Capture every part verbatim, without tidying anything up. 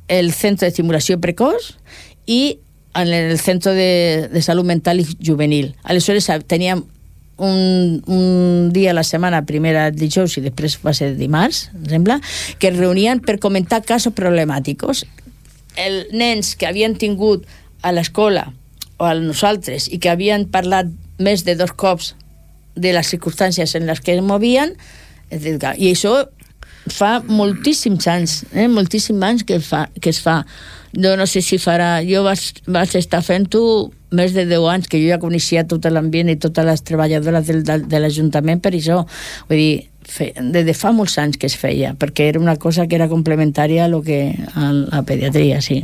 el centro de estimulació precoç i en el centre de, de salut mental i juvenil. Aleshores teníem un, un dia a la setmana, primera dijous i després va ser dimarts, em sembla, que es reunien per comentar casos problemàtics. Els nens que havien tingut a l'escola o a nosaltres i que havien parlat més de dos cops de les circumstàncies en les que es movien, i això fa moltíssims anys, eh? moltíssims anys que, fa, que es fa. Jo no sé si farà... Jo vaig, vaig estar fent-ho més de deu anys, que jo ja coneixia tot l'ambient i totes les treballadores del, de, de l'Ajuntament per això. Vull dir, fe, des de fa molts anys que es feia, perquè era una cosa que era complementària a, lo que, a la pediatria, sí.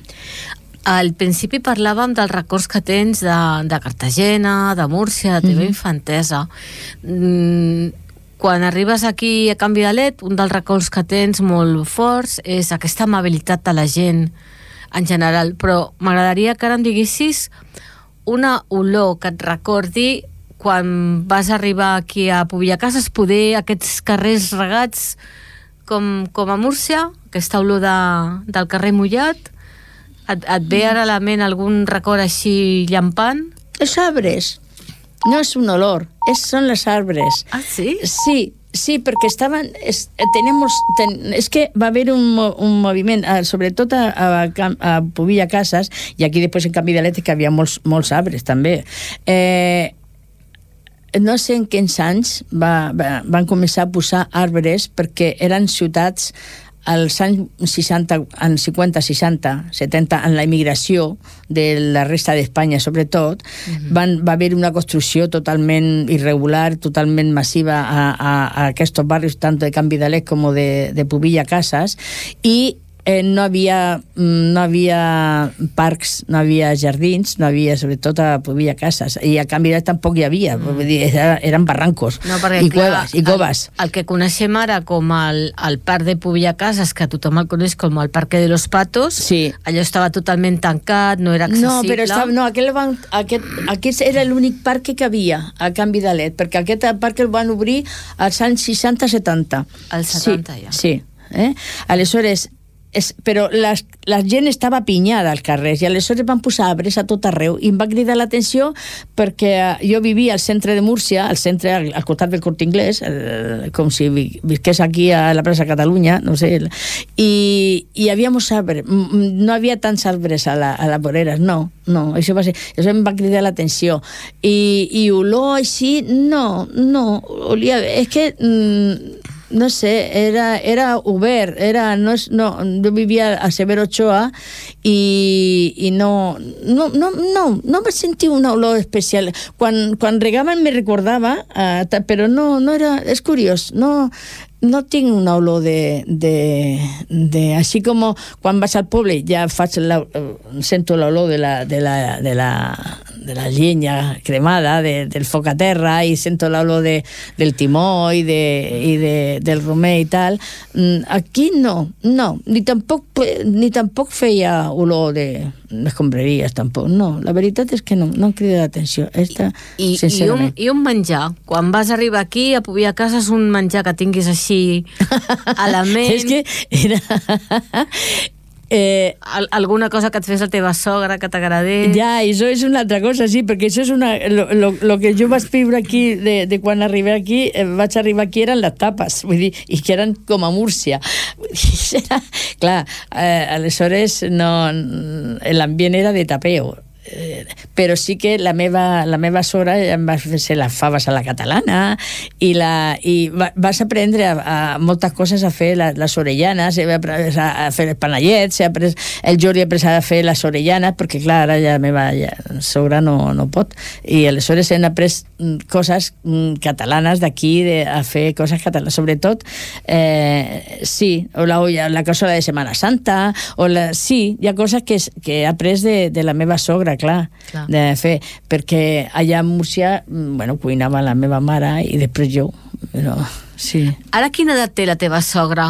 Al principi parlàvem dels records que tens de, de Cartagena, de Múrcia, de teva mm-hmm. infantesa. Mm, quan arribes aquí a Can Vidalet, un dels records que tens molt forts és aquesta amabilitat de la gent en general, però m'agradaria que ara em diguessis una olor que et recordi quan vas arribar aquí a Pubillacases, poder aquests carrers regats com, com a Múrcia, aquesta olor de, del carrer mullat. Et, et ve ara a la ment algun record així llampant? Els arbres. No és un olor, és, són les arbres. Ah, sí? Sí, sí, perquè estaven... És, tenemos, ten, és que va haver un, un moviment, eh, sobretot a, a, a Pubillacases, i aquí després en Can Vidalet, que havia molts, molts arbres també. Eh, no sé en quins anys va, va, van començar a posar arbres perquè eren ciutats als anys seixanta, en cinquanta, seixanta, setanta, en la immigració de la resta d'Espanya, sobretot, uh-huh. van, va haver una construcció totalment irregular, totalment massiva a, a, a aquests barris, tant de Can Vidalet com de, de Pubillacases, i eh, no havia no havia parcs, no havia jardins, no havia, sobretot a Pubillacases, i a Can Vidalet tampoc hi havia, mm. dir, era, eren barrancos no, perquè, i clar, cueves, i coves. El, el que coneixem ara com el, el parc de Pubillacases, que tothom el coneix com el Parque de los Patos, sí. Allò estava totalment tancat, no era accessible. No, però estava, no, aquell van, aquest, aquest era l'únic parc que havia a Can Vidalet, perquè aquest parc el van obrir als anys seixanta setanta. Als setanta, sí, ja. Sí. Eh? Aleshores, és, però la, la gent estava pinyada als carrers i aleshores van posar arbres a tot arreu i em va cridar l'atenció perquè jo vivia al centre de Múrcia, al centre, al, al costat del Corte Inglés, eh, com si visqués aquí a la plaça Catalunya, no sé, i hi havia molts arbres, no havia tants arbres a la, a la vorera, no, no, això va ser, això em va cridar l'atenció i, i olor així, no, no, olia, és que... Mm, no sé, era, era obert, era, no, no, jo vivia a Severo Ochoa i, i no, no, no, no, no vaig sentir una olor especial. Quan, quan regaven me recordava, uh, però no, no era, és curiós, no, no tinc una olor de, de, de... Així com quan vas al poble ja faig la, sento l'olor de la, de la, de la, de la llenya cremada, de, del foc a terra, i sento l'olor de, del timó i, de, i de, del romer i tal. Aquí no, no, ni tampoc, ni tampoc feia olor de escombraries, tampoc, no. La veritat és que no, no em crida l'atenció. Esta, I, i, un, I un menjar? Quan vas arribar aquí a Pubillacases, un menjar que tinguis així a la ment... És que era... Eh, Al, alguna cosa que et fes la teva sogra que t'agradés? Ja, això és una altra cosa, sí, perquè això és una... Lo, lo, lo que jo vaig viure aquí, de, de quan arribé aquí, eh, vaig arribar aquí, eren les tapes, vull dir, i que eren com a Múrcia. Era, clar, eh, aleshores no, l'ambient era de tapeo. Eh, però sí que la meva, la meva sogra em va fer les faves a la catalana i, la, i va, vas aprendre a, a moltes coses, a fer la, les orellanes, a, a fer els panellets, a après, el Jordi ha après a fer les orellanes, perquè clar, ara ja la meva ja, sogra no, no pot, i aleshores hem après coses catalanes d'aquí, de, a fer coses catalanes, sobretot eh, sí, o la, la cosa de Setmana Santa, o la, sí, hi ha coses que, que he après de, de la meva sogra, clar, clar, de fer, perquè allà a Múrcia, bueno, cuinava la meva mare i després jo, però sí. Ara quina edat té la teva sogra?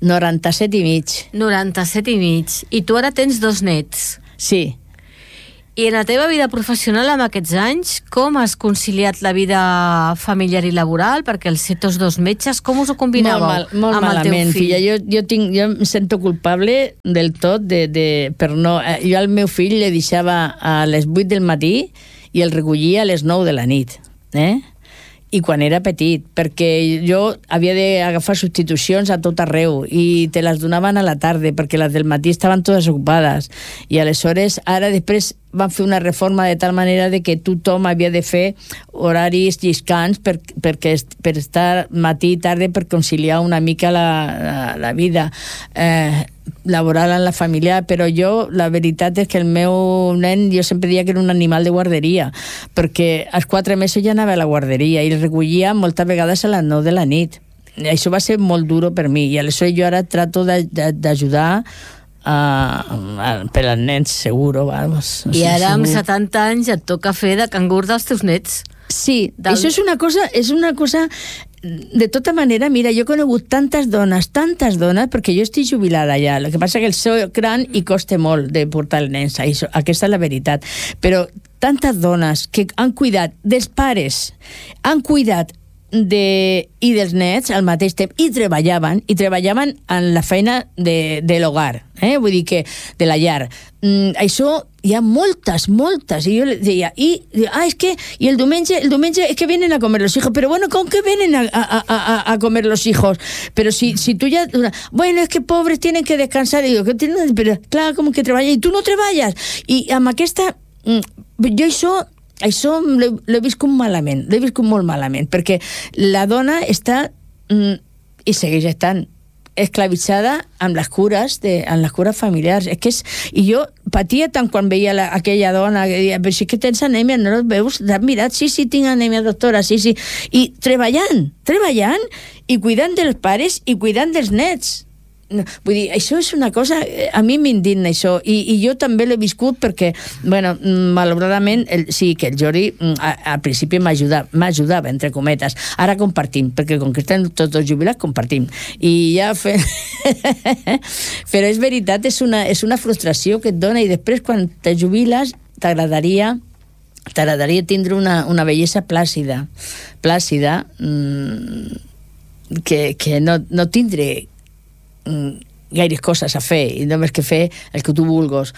noranta-set i mig. noranta-set i mig. I tu ara tens dos nets. Sí. I en la teva vida professional, amb aquests anys, com has conciliat la vida familiar i laboral? Perquè els ser tots dos metges, com us ho combinàveu molt mal, molt amb malament, el teu fill? filla. Jo, jo, tinc, jo em sento culpable del tot de, de, per no... Jo al meu fill le deixava a les vuit del matí i el recollia a les nou de la nit, eh? I quan era petit, perquè jo havia d'agafar substitucions a tot arreu i te les donaven a la tarda perquè les del matí estaven totes ocupades i aleshores ara després van fer una reforma de tal manera de que tothom havia de fer horaris lliscants per, perquè, per estar matí i tarda per conciliar una mica la, la, la vida eh, laboral en la família, però jo la veritat és que el meu nen jo sempre deia que era un animal de guarderia perquè als quatre mesos ja anava a la guarderia i el recollia moltes vegades a les nou de la nit. Això va ser molt duro per mi i aleshores jo ara trato d'ajudar Uh, uh, per als nens seguro, vamos. I ara amb setanta anys et toca fer de cangur dels teus nets. Sí, Del... això és una cosa és una cosa de tota manera, mira, jo he conegut tantes dones, tantes dones, perquè jo estic jubilada ja, el que passa que el seu gran i costa molt de portar els nens, això, aquesta és la veritat, però tantes dones que han cuidat dels pares, han cuidat de, i dels nets al mateix temps i treballaven, i treballaven en la feina de, de l'hogar, eh? Vull dir que de la llar. Mm, això hi ha moltes, moltes, i jo les deia, i, ah, és que, i el diumenge, el diumenge es que vienen a comer los hijos, pero bueno, ¿con qué vienen a, a, a, a comer los hijos? Pero si, si tú ya, bueno, es que pobres tienen que descansar, y digo, que tienen, pero claro, como que treballen, i tu no treballes, i amb aquesta, mm, jo això, això l'he viscut malament, l'he viscut molt malament, perquè la dona està, mm, i segueix estant, esclavitzada amb les cures, de, amb les cures familiars. És que és, i jo patia tant quan veia la, aquella dona que deia, però si que tens anèmia, no et veus? T'has mirat? Sí, sí, tinc anèmia, doctora, sí, sí. I treballant, treballant, i cuidant dels pares i cuidant dels nets. No, vull dir, això és una cosa, a mi m'indigna això, i, i jo també l'he viscut perquè, bueno, malauradament el, sí, que el Jordi a, al principi m'ajudava, m'ajudava, entre cometes, ara compartim, perquè com que estem tots dos jubilats, compartim, i ja fe... però és veritat, és una, és una frustració que et dona, i després quan te jubiles t'agradaria t'agradaria tindre una, una bellesa plàcida plàcida mmm, que, que no, no tindre gaires coses a fer i només que fer el que tu vulguis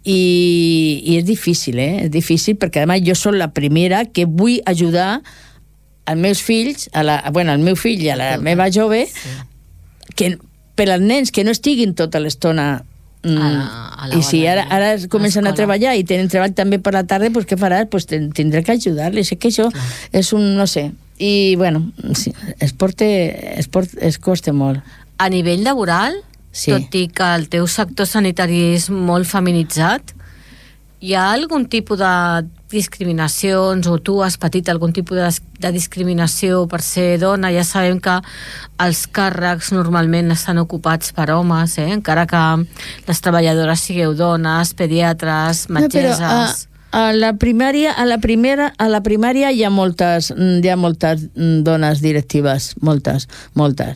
i, i és difícil, eh? És difícil perquè además jo soc la primera que vull ajudar als meus fills, a la, bueno, al meu fill i a la meva jove, sí. que, per als nens que no estiguin tota l'estona mm, a la, a la i si ara, ara comencen a treballar i tenen treball també per la tarda, pues què faràs? Pues tindré que ajudar-les, és que això ah. és un, no sé, i bueno, sí, esport, esport es costa molt. A nivell laboral, sí. Tot i que el teu sector sanitari és molt feminitzat, hi ha algun tipus de discriminacions o tu has patit algun tipus de, de discriminació per ser dona? Ja sabem que els càrrecs normalment estan ocupats per homes, eh? Encara que les treballadores sigueu dones, pediatres, metgesses... No, però, uh... A la primària, a la primera, a la primària hi ha moltes, hi ha moltes dones directives, moltes, moltes.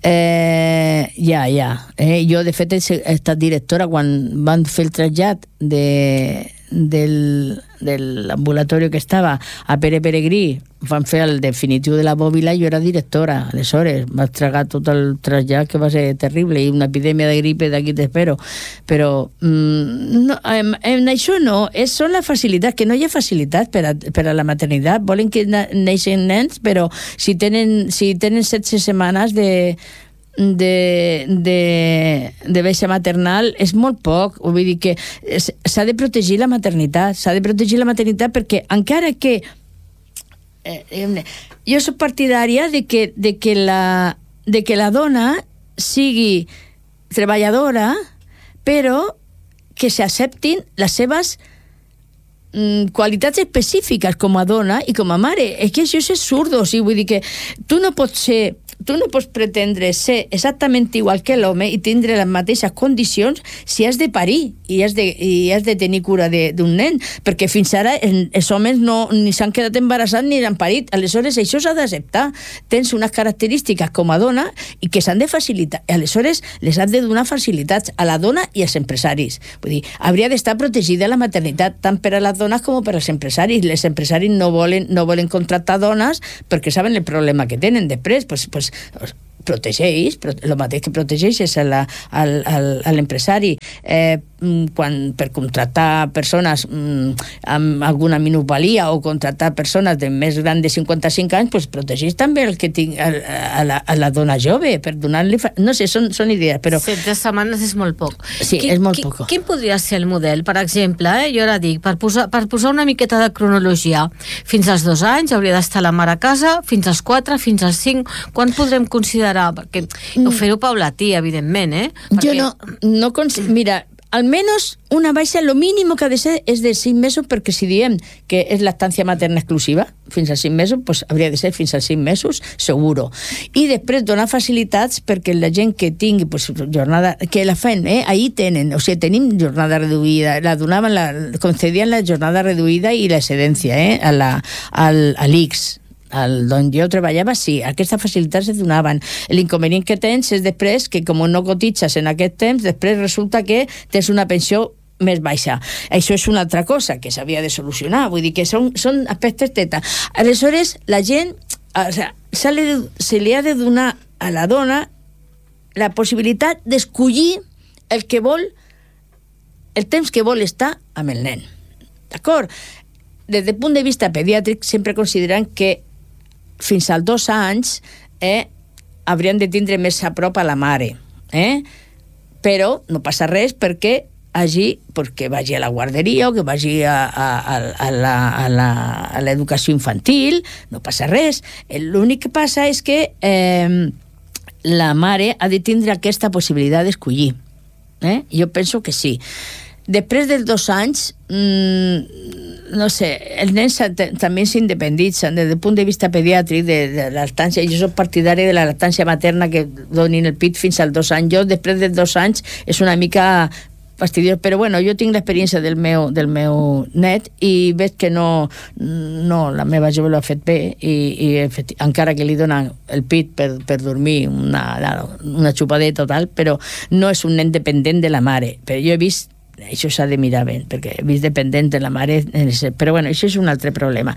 Eh, ja, ja. Eh, jo, de fet, he estat directora quan van fer el trasllat de, del, de l'ambulatori que estava a Pere Peregrí, van fer el definitiu de la Bòbila i jo era directora. Aleshores, va tragar tot el trasllat, que va ser terrible, i una epidèmia de gripe d'aquí t'espero. Però mm, no, en, en això no, és, són les facilitats, que no hi ha facilitats per a, per a la maternitat. Volen que neixen nens, però si tenen, si tenen setze setmanes de de, de, de baixa maternal és molt poc, vull dir que s'ha de protegir la maternitat, s'ha de protegir la maternitat perquè encara que eh, eh, jo soc partidària de que, de que la de que la dona sigui treballadora, però que s'acceptin les seves mm, qualitats específiques com a dona i com a mare. És que això és absurd, o sigui, vull dir que tu no pots ser tu no pots pretendre ser exactament igual que l'home i tindre les mateixes condicions si has de parir i has de, i has de tenir cura d'un nen, perquè fins ara els homes no, ni s'han quedat embarassats ni han parit. Aleshores, això s'ha d'acceptar. Tens unes característiques com a dona i que s'han de facilitar. Aleshores, les has de donar facilitats a la dona i als empresaris. Vull dir, hauria d'estar protegida la maternitat tant per a les dones com per als empresaris. Les empresaris no volen, no volen contractar dones perquè saben el problema que tenen després. Pues, pues, protegeix, el mateix que protegeixes a l'empresari eh, quan per contractar persones mm, amb alguna minusvalia o contractar persones de més gran de cinquanta-cinc anys, pues protegeix també el que tinc, a, a, la, a la dona jove per donar-li... No sé, són, són idees, però... setze setmanes és molt poc. Sí, qui, és molt poc. Quin podria ser el model? Per exemple, eh, jo ara dic, per posar, per posar una miqueta de cronologia, fins als dos anys hauria d'estar la mare a casa, fins als quatre, fins als cinc, quan podrem considerar? Perquè no fer-ho paulatí, evidentment, eh? Perquè... Jo no, no cons... Mira, almenys una baixa, lo mínimo que ha de ser és de cinc mesos, perquè si diem que és lactància materna exclusiva, fins als cinc mesos, pues hauria de ser fins als cinc mesos, seguro. I després donar facilitats perquè la gent que tingui pues, jornada, que la fan, eh? Ahí tenen, o sigui, tenim jornada reduïda, la donaven, la, concedien la jornada reduïda i l'excedència, eh? A la, al, a l'I C S. El, on jo treballava, sí, aquestes facilitats es donaven. L'inconvenient que tens és després que com no cotitzes en aquest temps, després resulta que tens una pensió més baixa. Això és una altra cosa que s'havia de solucionar, vull dir que són, són aspectes teta. Aleshores, la gent, o sea, se, li, se li ha de donar a la dona la possibilitat d'escollir el que vol, el temps que vol estar amb el nen. D'acord? Des del punt de vista pediàtric sempre consideren que fins als dos anys eh, haurien de tindre més a prop a la mare. Eh? Però no passa res perquè hagi, perquè vagi a la guarderia o que vagi a, a, a, la, a, la, a l'educació infantil, no passa res. L'únic que passa és que eh, la mare ha de tindre aquesta possibilitat d'escollir. Eh? Jo penso que sí. Després dels dos anys, mmm, no sé, els nens també s'independitzen des del punt de vista pediàtric de, de la lactància. Jo soc partidari de la lactància materna que donin el pit fins als dos anys. Jo, després dels dos anys, és una mica fastidiós, però bueno, jo tinc l'experiència del meu, del meu net i veig que no, no la meva jove l'ha fet bé i, i encara que li donen el pit per, per dormir una, una xupadeta o tal, però no és un nen dependent de la mare. Però jo he vist, això s'ha de mirar bé, perquè he vist dependent de la mare, però bueno, això és un altre problema.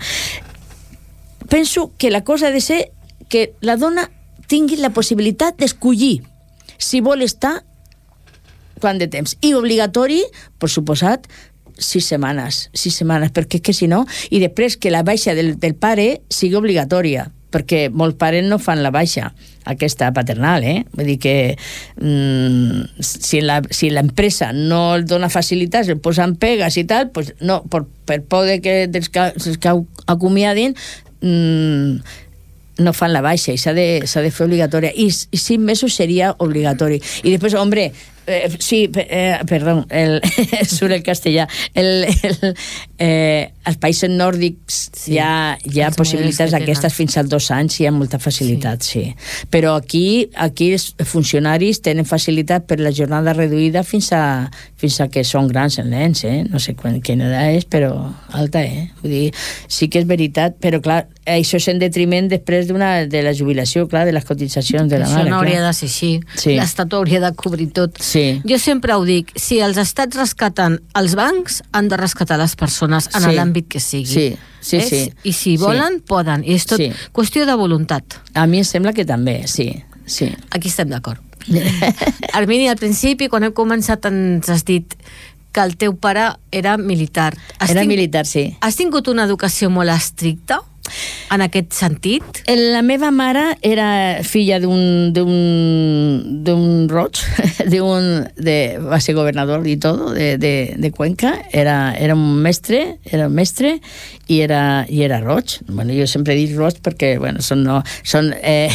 Penso que la cosa ha de ser que la dona tingui la possibilitat d'escollir si vol estar quant de temps. I obligatori, per suposat, sis setmanes, sis setmanes, perquè és que si no, i després que la baixa del, del pare sigui obligatòria, perquè molts pares no fan la baixa, aquesta paternal, eh? Vull dir que mmm, si, la, si l'empresa no el dona facilitats, el posen pegues i tal, pues no, per, per por de que dels que, que acomiadin, mmm, no fan la baixa i s'ha de, s'ha de fer obligatòria. I, i cinc mesos seria obligatori. I després, hombre, eh, sí, eh, perdó, el, surt el castellà, el, el, eh, als països nòrdics sí, hi ha, hi ha possibilitats d'aquestes fins als dos anys, hi ha molta facilitat, sí. sí. Però aquí, aquí els funcionaris tenen facilitat per la jornada reduïda fins a, fins a que són grans els nens, eh? No sé quan, quina edat és, però alta, eh? Vull dir, sí que és veritat, però clar, això és en detriment després d'una, de la jubilació, clar, de les cotitzacions de la això mare. Això no hauria clar. de ser així. Sí. L'Estat hauria de cobrir tot. Sí. Jo sempre ho dic, si els estats rescaten els bancs, han de rescatar les persones en sí. l'àmbit que sigui. Sí, sí, eh? sí. I si volen, sí. poden. I és tot sí. qüestió de voluntat. A mi em sembla que també, sí. sí. Aquí estem d'acord. Armini, al principi, quan hem començat, ens has dit que el teu pare era militar. Has Era ting... militar, sí. Has tingut una educació molt estricta en aquest sentit? La meva mare era filla d'un d'un d'un roig, d'un de va ser governador i tot de, de, de Cuenca, era, era un mestre, era un mestre i era, i era roig. Bueno, jo sempre he dit roig perquè bueno, són, no, són eh,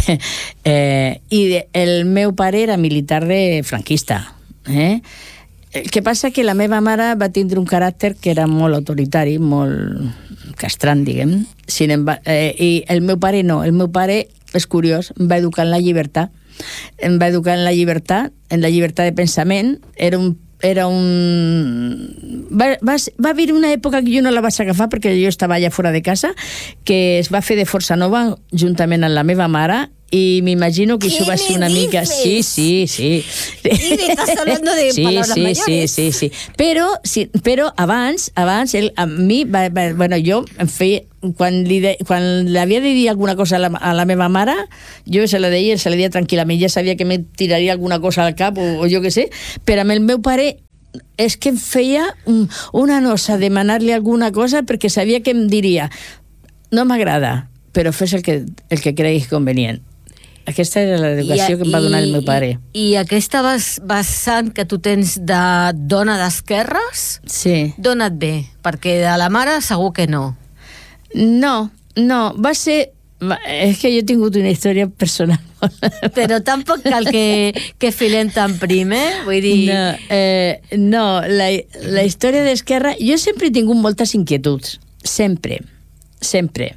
eh, i de, el meu pare era militar de franquista, eh? El que passa que la meva mare va tindre un caràcter que era molt autoritari, molt castrant, diguem. Sin embargo, eh, i el meu pare no, el meu pare és curiós, em va educar en la llibertat. Em va educar en la llibertat, en la llibertat de pensament. Era un era un... Va, va, va haver una època que jo no la vaig agafar perquè jo estava allà fora de casa, que es va fer de Força Nova juntament amb la meva mare, y me imagino que eso va a ser una mica... Sí, sí, sí. Y me estás hablando de sí, palabras sí, mayores. Sí, sí, sí. Però, sí, però abans, abans ell, a mi, va, va, bueno, jo em feia... Quan li, de, quan li havia de dir alguna cosa a la, a la meva mare, jo se la deia, se la deia tranquil·lament, ja sabia que me tiraria alguna cosa al cap, o, o jo què sé, però amb el meu pare és que em feia un, una nosa demanar-li alguna cosa perquè sabia que em diria no m'agrada, però fes el que, el que creguis convenient. Aquesta era l'educació que em va donar el meu pare. I, i aquesta vessant que tu tens de dona d'esquerres, sí. D'on et ve? Perquè de la mare segur que no. No, no, va ser... És que jo he tingut una història personal. Però tampoc cal que, que filem tan prim, eh? Vull dir... No, eh, no la, la història d'Esquerra... Jo sempre he tingut moltes inquietuds. Sempre. Sempre.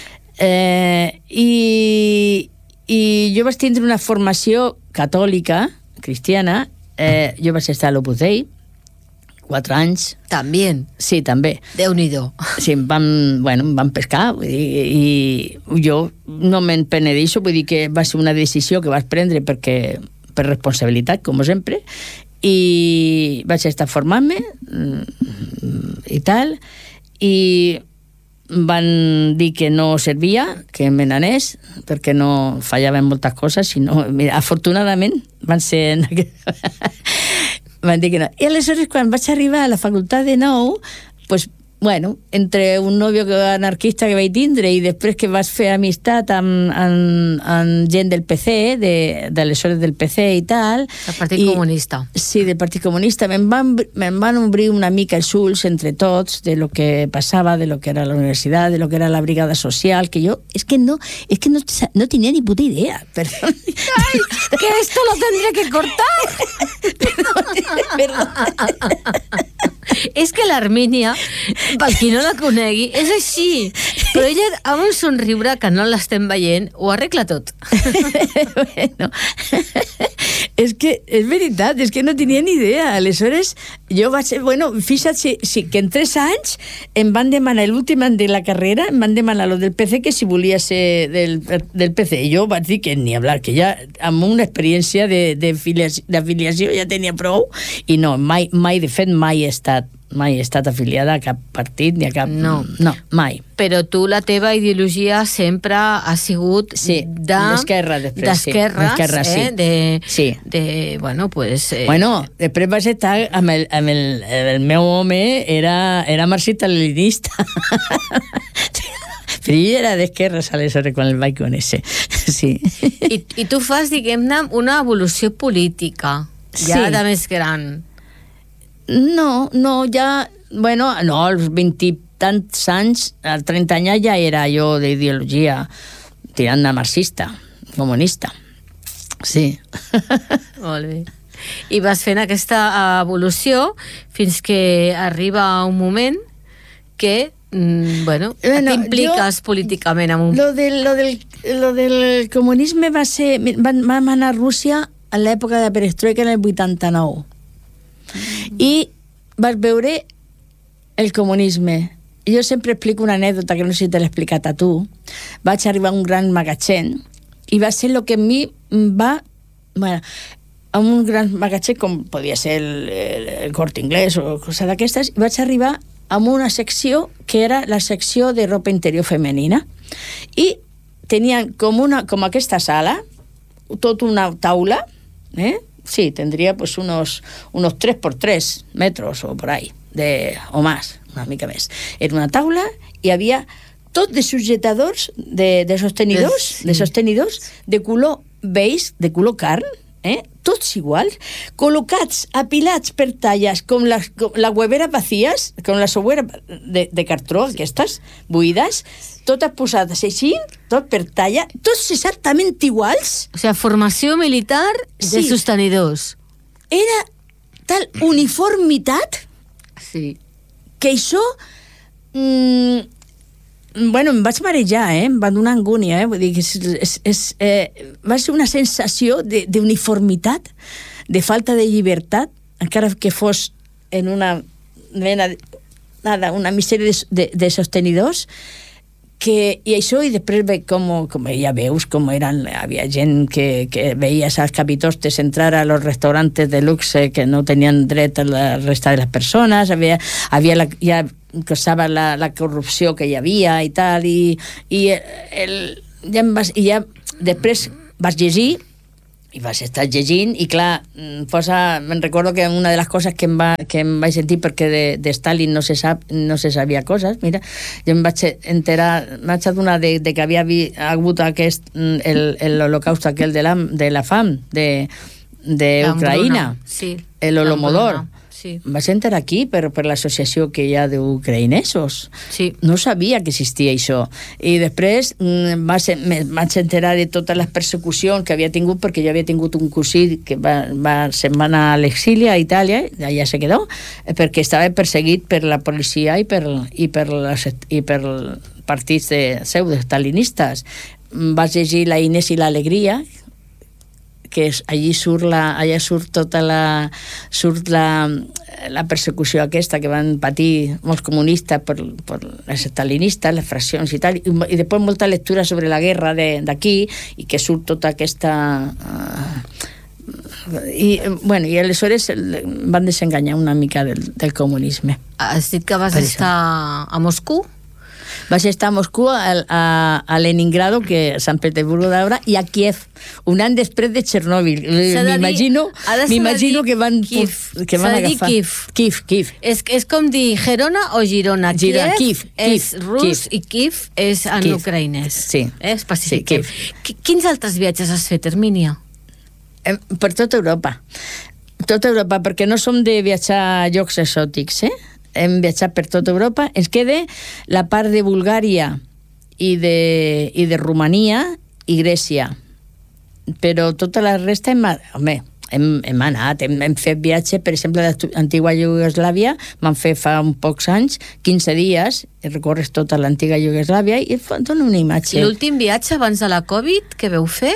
Eh, i, I jo vaig tindre una formació catòlica, cristiana. Eh, jo vaig estar a l'Opus Dei, quatre anys. També? Sí, també. Déu-n'hi-do. Sí, em van, bueno, em van pescar, vull dir, i jo no me'n penedeixo, vull dir que va ser una decisió que vaig prendre perquè, per responsabilitat, com sempre, i vaig estar formant-me i tal, i van dir que no servia, que me n'anés, perquè no fallaven moltes coses, sinó, mira, afortunadament van ser... van dir que no. I aleshores, quan vaig arribar a la facultat de nou, pues, bueno, entre un nòvio anarquista que vaig tindre i després que vaig fer amistat amb, amb, amb gent del P C, de, d'aleshores del P C i tal... El Partit i, Comunista. Sí, del Partit Comunista. Me'n van, me'n van obrir una mica els ulls entre tots de lo que passava, de lo que era la universitat, de lo que era la brigada social, que jo, és que no, és que no, no tenia ni puta idea. Perdón. Ay, que esto lo tendré que cortar. Perdón, perdón. És que l'Armínia, per qui no la conegui, és així. Però ella, amb un somriure que no l'estem veient, ho arregla tot. Bueno, és que és veritat, és que no tenia ni idea. Aleshores, jo vaig ser, bueno, fixa't, sí, sí, que en tres anys em van demanar, l'últim any de la carrera, em van demanar lo del P C, que si volia ser del, del P C. Jo vaig dir que ni hablar, que ja amb una experiència d'afiliació ja tenia prou, i no, mai, mai, de fet, mai he estat mai he estat afiliada a cap partit ni a cap... No, no mai. Però tu, la teva ideologia sempre ha sigut sí, de... d'esquerra, després, d'esquerres, sí. D'esquerra, sí. Eh? De, sí. de, bueno, pues... Eh... Bueno, després vas estar amb el, amb el, el meu home, era, era marxista-leninista. Però ell era d'esquerres, aleshores, quan el vaig conèixer. Sí. I, I tu fas, diguem-ne, una evolució política, ja sí. De més gran. No, no, ja... Bueno, no, als vint i tants anys, als trenta anys ja era jo d'ideologia tirant a marxista, comunista. Sí. Molt bé. I vas fent aquesta evolució fins que arriba un moment que, mm, bueno, bueno t'impliques jo, políticament amb un... Lo del, lo, del, lo del comunisme va ser... Vam, vam anar a Rússia en l'època de Perestroika en el vuitanta-nou. I vas veure el comunisme. Jo sempre explico una anècdota que no sé si te l'he explicat a tu. Vaig arribar a un gran magatzem i va ser el que a mi va... Bueno, a un gran magatzem com podia ser el, el, el Corte Inglés o cosa d'aquestes, i vaig arribar a una secció que era la secció de ropa interior femenina. I tenien com, una, com aquesta sala, tot una taula, eh? Sí, tendría pues unos, unos tres por tres metros o por ahí, de, o más, una mica més. Era una taula i havia tot de sujetadors, de, de sostenidors, sí. de sostenidors de color beige, de color carn, eh? Tots iguals, col·locats, apilats per talles, com la, com la huevera vacías, com la soguera de, de cartró, sí. Aquestes, buides, totes posades així, tot per talla, tots exactament iguals. O sigui, formació militar de sí. Sostenidors. Era tal uniformitat sí. que això... Mmm, bueno, em vaig marejar, eh? Em va donar angúnia, eh? Vull dir que és, és, és, eh, va ser una sensació d'uniformitat, de, de falta de llibertat, encara que fos en una mena de, nada, una misèria de, de, de sostenidors, que, i això, i després ve com, com ja veus com eren, havia gent que, que veies als capitostes entrar a los restaurantes de luxe que no tenien dret a la resta de les persones, havia, havia la, ja costava la, la corrupció que hi havia i tal, i, i, el, ja, em vas, i ja després vas llegir i vas estar llegint, i clar, posa, me'n recordo que una de les coses que em, va, que em vaig sentir, perquè de, de Stalin no se, sap, no se sabia coses, mira, jo em vaig enterar, m'haig adonar de, de que havia hagut aquest, el, el holocaust aquell de la, de la fam, de, de Ucraïna, sí, el Holodomor. Sí. Vaig entrar aquí per, per l'associació que hi ha d'ucraïnesos. Sí. No sabia que existia això. I després vaig enterar de totes les persecucions que havia tingut, perquè jo havia tingut un cosí que va, va, se'n va anar a l'exili a Itàlia, allà se quedó, perquè estava perseguit per la policia i per, i per, les, i per partits de pseudo-stalinistes. Vaig llegir La Inés i l'alegria, que és, allí surt la, allà surt tota la surt la, la persecució aquesta que van patir molts comunistes per, per les stalinistes, les fraccions i tal, i, i després molta lectura sobre la guerra d'aquí, i que surt tota aquesta uh, i, bueno, i aleshores van desenganyar una mica del, del comunisme. Has dit que vas estar a Moscou? Vaig estar a Moscou, a, a, a Leningrado, que a Sant Petersburgo d'Abra, i a Kiev, un any després de Txernòbil. M'imagino m'imagino que van, Kiev. que van agafar... Kiev. Kiev, Kiev. És, és com dir Gerona o Girona. Girona. Kiev, Kiev és rus, Kiev. I Kiev és en Kiev. ucraïnès. Sí. Eh? Especifiquem. Sí, Kiev. Quins altres viatges has fet, Hermínia? Per tota Europa. Tota Europa, perquè no som de viatjar a llocs exòtics, eh? Hem viatjat per tota Europa. Ens queda la part de Bulgària i de, i de Romania i Grècia. Però tota la resta hem, home, hem, hem anat, hem, hem fet viatge, per exemple, l'antiga Iugoslàvia, vam fer fa un pocs anys, quinze dies, i recorres tota l'antiga Iugoslàvia i et dona una imatge. I l'últim viatge abans de la Covid, què veu fer?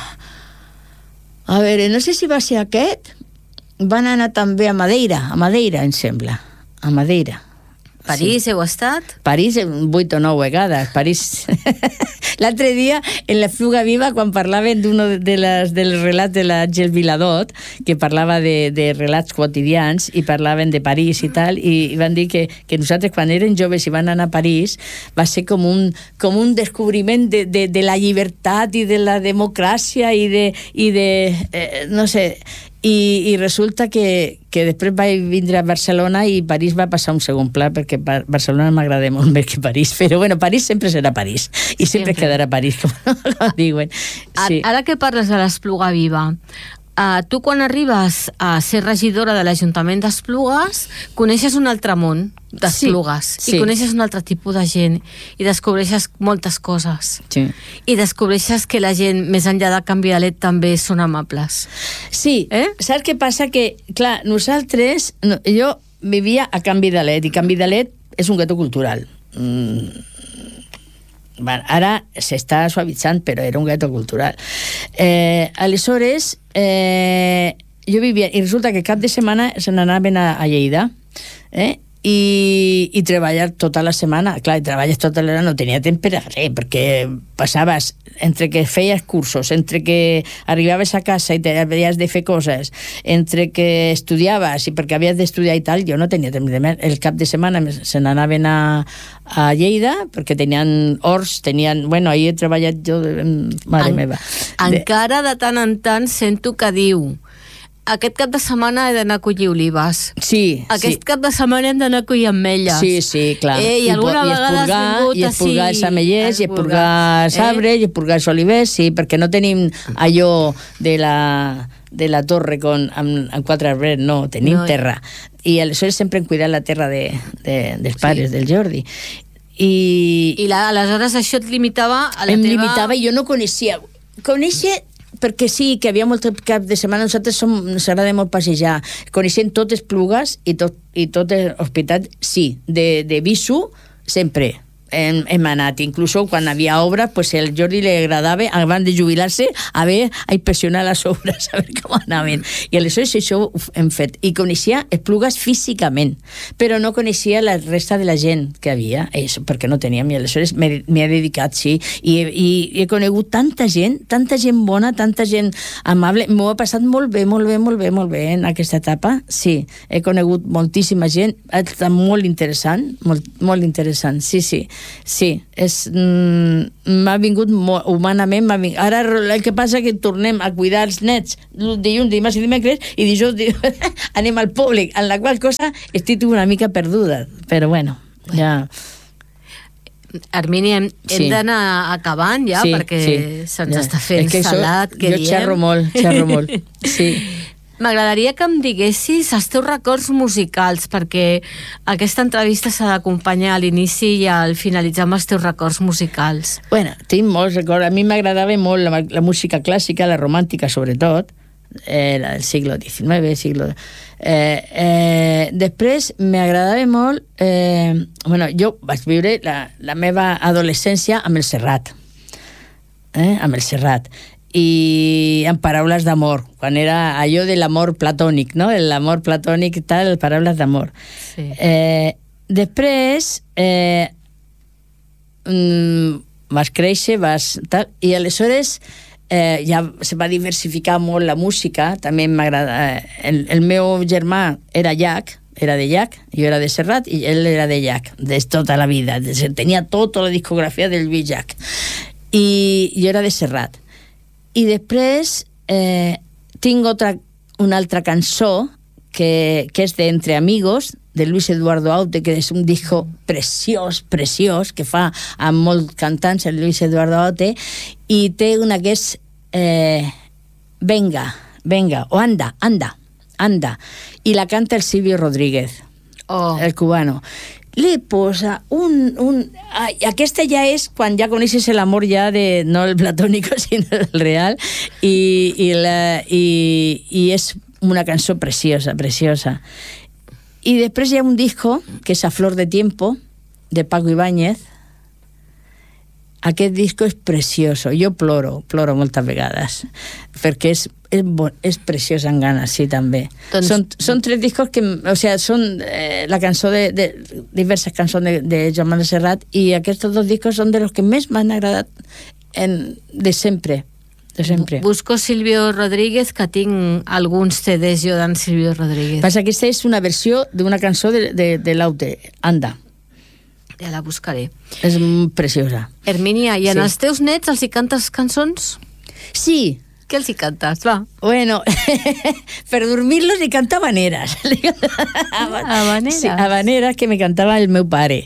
A veure, no sé si va ser aquest, van anar també a Madeira, a Madeira, em sembla. A Madeira. París, sí. Heu estat? París vuit o nou vegades. París... L'altre dia, en la Fuga Viva, quan parlaven d'un de les, dels relats de l'Àngel Viladot, que parlava de, de relats quotidians, i parlaven de París i tal, i, i van dir que, que nosaltres, quan eren joves i van anar a París, va ser com un, com un descobriment de, de, de la llibertat i de la democràcia i de... I de eh, no sé... I, i resulta que, que després vaig vindre a Barcelona i París va passar un segon pla, perquè Barcelona m'agrada molt més que París, però bueno, París sempre serà París i sempre, sempre. quedarà París, com, com diuen. Sí. Ara que parles de l'Espluga Viva, Uh, tu quan arribes a ser regidora de l'Ajuntament d'Esplugues coneixes un altre món d'Esplugues, sí, sí. I coneixes un altre tipus de gent i descobreixes moltes coses, sí. I descobreixes que la gent més enllà de Can Vidalet també són amables. Sí, eh? Saps què passa? Que, clar, nosaltres, no, jo vivia a Can Vidalet i Can Vidalet és un gueto cultural. Mm. Bueno, ara s'està suavitzant, però era un gueto cultural. Eh, aleshores, eh, jo vivia, i resulta que cap de setmana se n'anaven a, a Lleida, eh? I, i treballar tota la setmana. Clar, i treballes tota la setmana, no tenia temps per a res, perquè passaves entre que feies cursos, entre que arribaves a casa i havies de fer coses, entre que estudiaves i perquè havies d'estudiar i tal, jo no tenia temps de més. El cap de setmana se n'anaven a, a Lleida, perquè tenien horts, tenien... Bueno, ahir he treballat jo, mare en, meva. Encara de tant en tant sento que diu: aquest cap de setmana he d'anar a collir olives. Sí, Aquest sí. cap de setmana hem d'anar a collir ametlles. Sí, sí, clar. Eh, I, I alguna I vegada has vingut i espurgar els amellers, i espurgar els eh? arbres, i espurgar els olivers, sí, perquè no tenim allò de la, de la torre con, amb, amb quatre arbres, no, tenim no. terra. I aleshores sempre hem cuidat la terra de, de, dels pares, sí. del Jordi. I, I la, aleshores això et limitava a la em teva... Em limitava i jo no coneixia. Conèixer... perquè sí, que havia molt cap de setmana, nosaltres som, ens agrada molt passejar, coneixem totes Esplugues i tot, i tot l'hospital, sí, de, de visu sempre, hem, hem anat. Inclús quan hi havia obres, pues el Jordi li agradava, abans de jubilar-se, a veure, a inspeccionar les obres, a veure com anaven. I aleshores això ho hem fet. I coneixia Esplugues físicament, però no coneixia la resta de la gent que havia, això, perquè no teníem, i aleshores m'he he dedicat, sí, i, i, i he conegut tanta gent, tanta gent bona, tanta gent amable, m'ho he passat molt bé, molt bé, molt bé, molt bé en aquesta etapa, sí, he conegut moltíssima gent, ha estat molt interessant, molt, molt interessant, sí, sí, sí, és, mm, m'ha vingut molt, humanament, m'ha vingut, ara el que passa que tornem a cuidar els nets dilluns, dimarts i dimecres, i dijous anem al públic, en la qual cosa estic una mica perduda, però bueno, ja... Hermini, hem, hem Sí. d'anar acabant ja, Sí, perquè sí, se'ns ja. està fent És que això, salat, que jo diem. xerro molt, xerro molt, sí. M'agradaria que em diguessis els teus records musicals, perquè aquesta entrevista s'ha d'acompanyar a l'inici i al finalitzar amb els teus records musicals. Bueno, tinc molts records. A mi m'agradava molt la, la música clàssica, la romàntica sobretot, eh, del segle diecinueve, siglo... Eh, eh, després m'agradava molt... Eh, bueno, jo vaig viure la, la meva adolescència amb el Serrat, eh, amb el Serrat, i amb paraules d'amor, quan era allò de l'amor platònic, no? L'amor platònic i tal, paraules d'amor. Sí. Eh, després eh, mm, vas créixer, vas tal, i aleshores eh, ja se va diversificar molt la música, també m'agrada, eh, el, el meu germà era llac, era de llac, jo era de Serrat i ell era de llac, de tota la vida, tenia tota la discografia del Lluís Llach, i jo era de Serrat. I després eh, tinc otra, una altra cançó que, que és de Entre Amigos, de Luis Eduardo Aute, que és un disco preciós, preciós, que fa amb molts cantants, el Luis Eduardo Aute, i té una que és eh, Venga, venga, o Anda, anda, anda, i la canta el Silvio Rodríguez, Oh. el cubano. Li posa un... un ai, aquesta ja és quan ja coneixes l'amor ja de, no el platònico, sinó el real, i, i, la, i, i és una cançó preciosa, preciosa. I després hi ha un disco, que és A Flor de Tiempo, de Paco Ibáñez. Aquest disco és precioso. Jo ploro, ploro moltes vegades, perquè és, és, bon, és preciós en ganes, sí, també. Doncs... Són, són tres discos que, o sea, són eh, la cançó de, de diverses cançons de, de Joan Manuel Serrat, i aquests dos discos són de los que més m'han agradat en, de sempre. De sempre. Busco Silvio Rodríguez, que tinc alguns C Ds jo d'en Silvio Rodríguez. Passa que aquesta és una versió d'una cançó de, de, de l'Aute, Anda. Ja la buscaré. És preciosa. Hermínia, i en Sí. els teus nets els hi cantes cançons? Sí. Què els hi cantes? Va. Bueno, per dormir-los li canta habaneres. Habaneres. Sí, habaneres que me cantava el meu pare.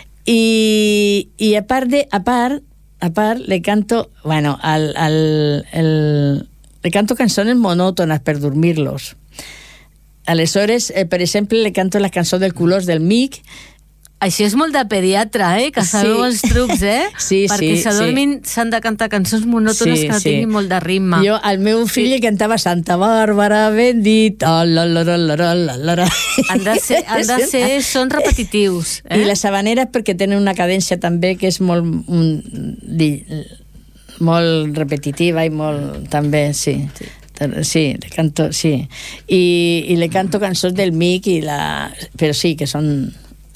I, i a part de, a part, a part, le canto, bueno, al, al, el, le canto cançons monòtones per dormir-los. Aleshores, eh, per exemple, le canto la cançó del Colors del Mic. Això és molt de pediatre, eh? Que sabeu Sí. els trucs, eh? Sí, Perquè sí, s'adormin s'han de cantar cançons monòtones Sí, que no sí. tinguin molt de ritme. Jo al meu fill li cantava Santa Bàrbara bendita, la, la, la, la, la, la, la. Han de ser, han de ser són repetitius. Eh? I les habaneres perquè tenen una cadència també que és molt un, di, molt repetitiva i molt també, sí. Sí, le canto, sí. I, i le canto cançons del Mic i la... però sí, que són...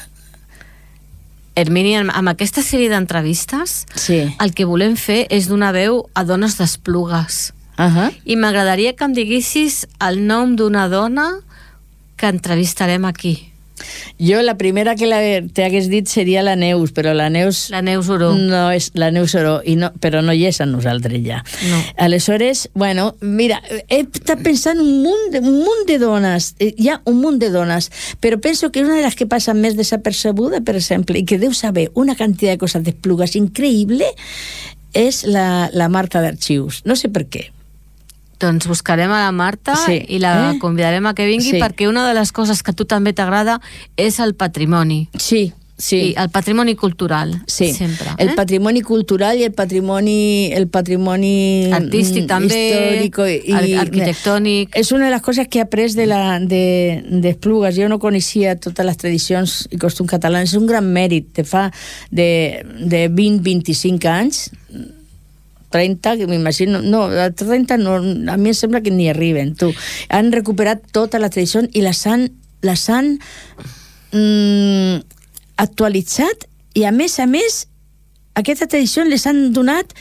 Hermínia, amb- amb aquesta sèrie d'entrevistes, Sí. el que volem fer és donar veu a dones d'Esplugues. Uh-huh. I m'agradaria que em diguessis el nom d'una dona que entrevistarem aquí. Jo la primera que la, t'hagués dit seria la Neus, però la Neus... La Neus Oró. No és la Neus Oró, i no, però no hi és amb nosaltres ja. No. Aleshores, bueno, mira, he estat pensant un munt, de, un munt de dones, eh, hi ha un munt de dones, però penso que una de les que passa més desapercebuda, per exemple, i que deu saber una quantitat de coses d'Esplugues increïble, és la, la Marta d'Arxius. No sé per què. Doncs buscarem a la Marta Sí. i la Eh? convidarem a que vingui, Sí. perquè una de les coses que a tu també t'agrada és el patrimoni. Sí, Sí. I el patrimoni cultural, sí. sempre. El eh? patrimoni cultural i el patrimoni, el patrimoni artístic també, histórico i arquitectònic. És una de les coses que he après de, la, de, de Esplugues. Jo no coneixia totes les tradicions i costums catalans. És un gran mèrit de fa de, de vint a vint-i-cinc anys, trenta, que m'imagino, no, a trenta no, a mi em sembla que ni arriben, tu. Han recuperat totes les tradicions i les han, les han mm, actualitzat i a més a més aquesta tradició les han donat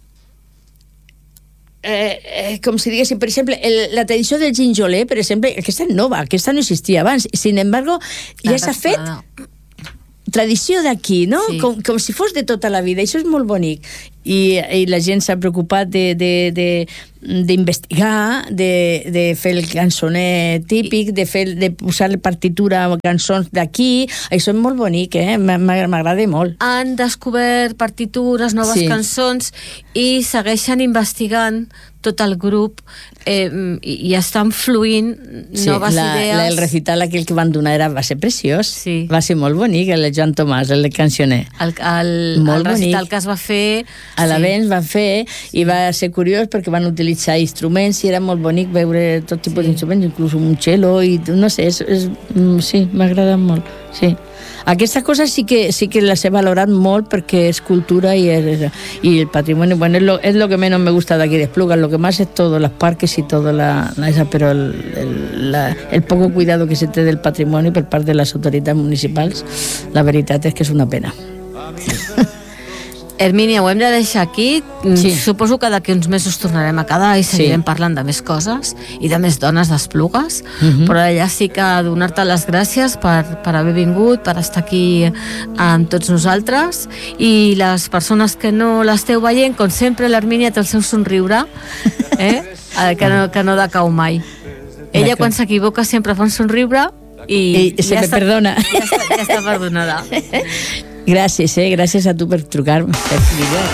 eh, eh, com si diguéssim, per exemple el, la tradició del ginjoler, per exemple, aquesta és nova, aquesta no existia abans, sin embargo ja s'ha fet tradició d'aquí, no? Sí. Com, com si fos de tota la vida, això és molt bonic i, i la gent s'ha preocupat de, de, de, d'investigar, de, de fer el cançoner típic, de, fer, de posar partitura a cançons d'aquí, això és molt bonic, eh? M'agrada molt. Han descobert partitures, noves sí. cançons i segueixen investigant tot el grup eh, i, i estan fluint sí, noves la, idees. La, el recital aquell que van donar era, va ser preciós, sí. va ser molt bonic, el de Joan Tomàs, el de cançoner. El, el, el recital bonic. Que es va fer... A l'Avens sí. van fer i va ser curiós perquè van utilitzar instruments i era molt bonic veure tot tipus sí. d'instruments, inclús un cello i no sé, és, és, sí, m'ha agradat molt, sí. Aquesta cosa sí que, sí que las he valorat molt perquè és cultura y, es, y el patrimonio, bueno, es lo, es lo que menos me gusta de aquí de Esplugas, lo que más es todo, los parques y todo, la, la esa, pero el, el, la, el poco cuidado que se té del patrimonio per part de les autoritats municipals, la veritat és que és una pena. Hermínia, ho hem de deixar aquí. Sí. Suposo que d'aquí uns mesos tornarem a quedar i seguirem sí. parlant de més coses i de més dones d'Esplugues, uh-huh. però allà sí que donar-te les gràcies per, per haver vingut, per estar aquí amb tots nosaltres, i les persones que no l'esteu veient, com sempre l'Hermínia té el seu somriure, eh? que, no, que no decau mai. Ella quan s'equivoca sempre fa un somriure i, I se ja me està, perdona. Ja està, ja està perdonada. Gràcies, eh? Gràcies a tu per trucar-me.